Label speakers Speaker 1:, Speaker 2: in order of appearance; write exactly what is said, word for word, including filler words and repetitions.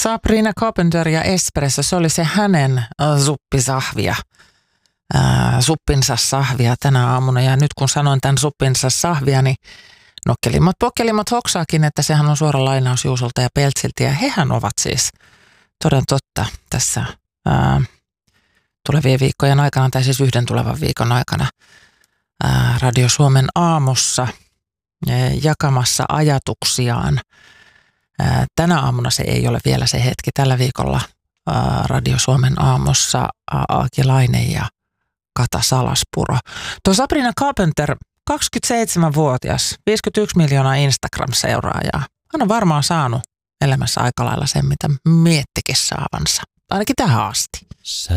Speaker 1: Sabrina Carpenter ja Espresso, se oli se hänen äh, suppisahvia. Äh, suppinsa sahvia tänä aamuna. Ja nyt kun sanoin tämän suppinsa sahvia, niin nokkelimmat pokkelimmat hoksaakin, että sehän on suora lainaus Juusolta ja Peltsiltä. Ja hehän ovat siis toden totta tässä ää, tulevien viikkojen aikana, tai siis yhden tulevan viikon aikana ää, Radio Suomen aamussa ää, jakamassa ajatuksiaan. Ää, tänä aamuna se ei ole vielä se hetki. Tällä viikolla ää, Radio Suomen aamussa Aaki Laine ja Kata Salaspuro. Tuo Sabrina Carpenter, kaksikymmentäseitsemänvuotias, viisikymmentäyksi miljoonaa Instagram-seuraajaa. Hän on varmaan saanut elämässä aika lailla sen, mitä miettikin saavansa. Ainakin tähän asti.